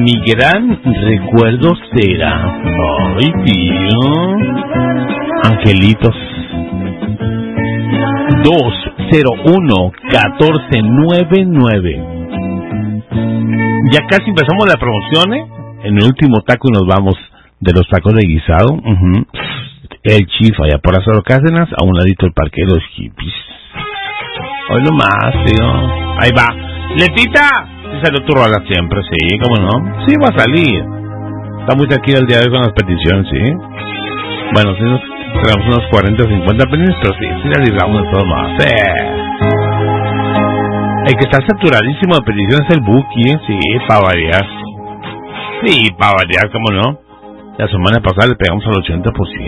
mi gran recuerdo será. Ay, tío. Angelitos. 201-1499. Ya casi empezamos la promoción, ¿eh? En el último taco y nos vamos de los tacos de guisado. El Chief allá por Lázaro Cárdenas, a un ladito del Parque de los Hippies. Hoy nomás, tío. Ahí va. ¡Letita! Sí salió tu rola siempre, sí, ¿cómo no? Sí, va a salir. Está muy tranquilo el día de hoy con las peticiones, ¿sí? Bueno, sí nos tenemos unos 40 o 50 pendientes, pero sí la libramos de todo más. El que está saturadísimo de peticiones es el Buki, sí, para variar. Sí, para variar, ¿cómo no? La semana pasada le pegamos al 80%.